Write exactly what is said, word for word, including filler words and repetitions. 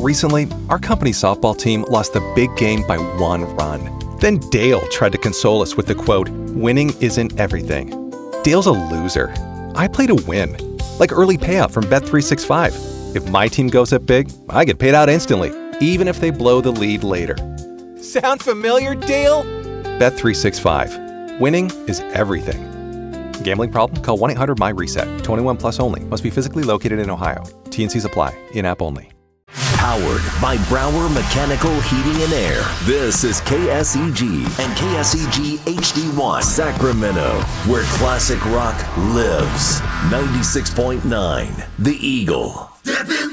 Recently, our company's softball team lost the big game by one run. Then Dale tried to console us with the quote, "Winning isn't everything." Dale's a loser. I play to win. Like early payout from Bet three sixty-five. If my team goes up big, I get paid out instantly, even if they blow the lead later. Sound familiar, Dale? Bet three sixty-five. Winning is everything. Gambling problem? Call one eight hundred M Y reset. twenty-one plus only. Must be physically located in Ohio. T and Cs apply. In-app only. Powered by Brower Mechanical Heating and Air. This is K S E G and K S E G H D one Sacramento, where classic rock lives. ninety-six point nine The Eagle. Step in